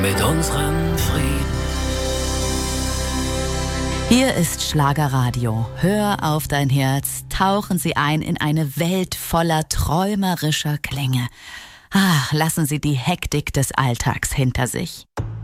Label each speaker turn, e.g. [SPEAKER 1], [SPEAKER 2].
[SPEAKER 1] mit unserem Frieden.
[SPEAKER 2] Hier ist Schlagerradio. Hör auf dein Herz. Tauchen Sie ein in eine Welt voller träumerischer Klänge. Lassen Sie die Hektik des Alltags hinter sich.